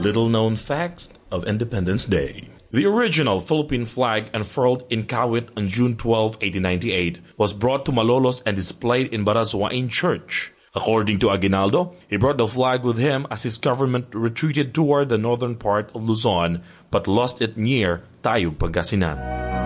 Little-known facts of Independence Day. The original Philippine flag, unfurled in Kawit on June 12, 1898, was brought to Malolos and displayed in Barazuain Church. According to Aguinaldo, he brought the flag with him as his government retreated toward the northern part of Luzon but lost it near Tayug, Pangasinan.